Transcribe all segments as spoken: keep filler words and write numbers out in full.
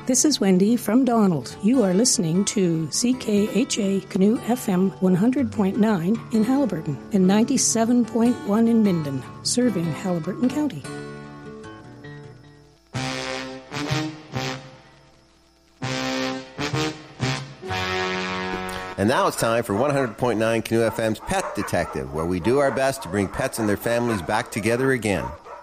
This is Wendy from Donald. You are listening to C K H A Canoe F M one hundred point nine in Haliburton and ninety-seven point one in Minden, serving Haliburton County. And now it's time for one hundred point nine Canoe F M's Pet Detective, where we do our best to bring pets and their families back together again.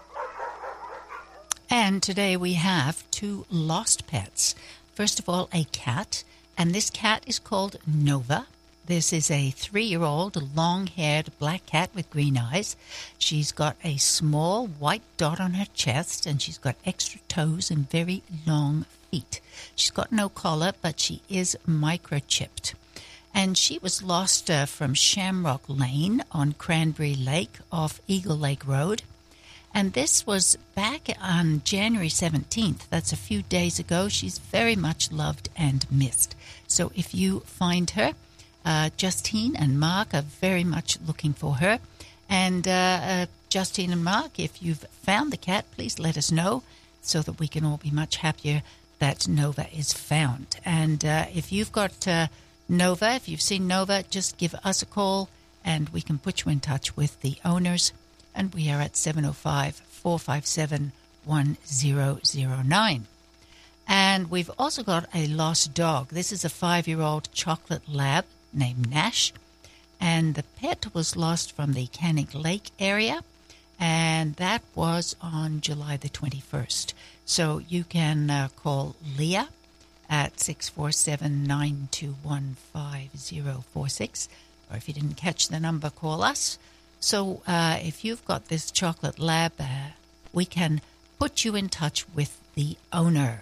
And today we have two lost pets. First of all, a cat, and this cat is called Nova. This is a three-year-old, long-haired black cat with green eyes. She's got a small white dot on her chest, and she's got extra toes and very long feet. She's got no collar, but she is microchipped. And she was lost uh, from Shamrock Lane on Cranberry Lake off Eagle Lake Road. And this was back on January seventeenth. That's a few days ago. She's very much loved and missed. So if you find her, uh, Justine and Mark are very much looking for her. And uh, uh, Justine and Mark, if you've found the cat, please let us know so that we can all be much happier that Nova is found. And uh, if you've got uh, Nova, if you've seen Nova, just give us a call and we can put you in touch with the owners. And we are at seven oh five, four five seven, one oh oh nine. And we've also got a lost dog. This is a five-year-old chocolate lab named Nash. And the pet was lost from the Canning Lake area. And that was on July the twenty-first. So you can uh, call Leah at six four seven, nine two one, five oh four six. Or if you didn't catch the number, call us. So uh, if you've got this chocolate lab, uh, we can put you in touch with the owner.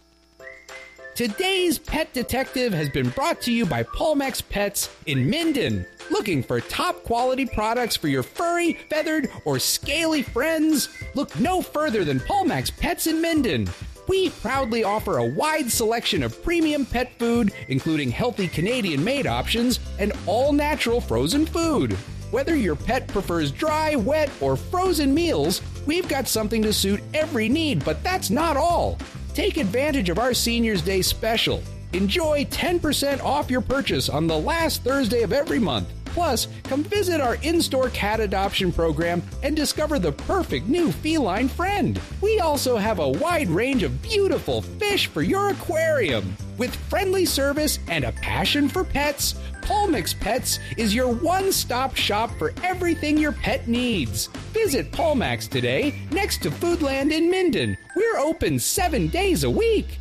Today's Pet Detective has been brought to you by Polmex Pets in Minden. Looking for top quality products for your furry, feathered, or scaly friends? Look no further than Polmex Pets in Minden. We proudly offer a wide selection of premium pet food, including healthy Canadian-made options and all-natural frozen food. Whether your pet prefers dry, wet, or frozen meals, we've got something to suit every need, but that's not all. Take advantage of our Seniors Day special. Enjoy ten percent off your purchase on the last Thursday of every month. Plus, come visit our in-store cat adoption program and discover the perfect new feline friend. We also have a wide range of beautiful fish for your aquarium. With friendly service and a passion for pets, Polmex Pets is your one-stop shop for everything your pet needs. Visit Polmex today next to Foodland in Minden. We're open seven days a week.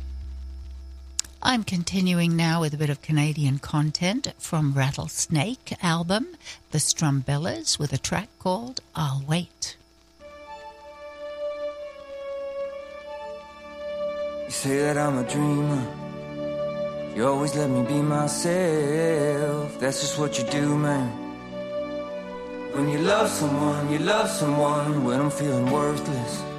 I'm continuing now with a bit of Canadian content from Rattlesnake album, The Strumbellas, with a track called I'll Wait. You say that I'm a dreamer. You always let me be myself. That's just what you do, man. When you love someone, you love someone. When I'm feeling worthless,